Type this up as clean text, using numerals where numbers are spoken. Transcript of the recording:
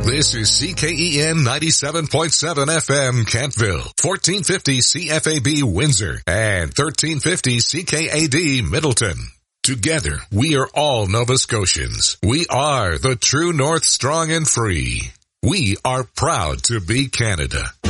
This is CKEN 97.7 FM Cantville, 1450 CFAB Windsor, and 1350 CKAD Middleton. Together, we are all Nova Scotians. We are the true North, strong and free. We are proud to be Canada.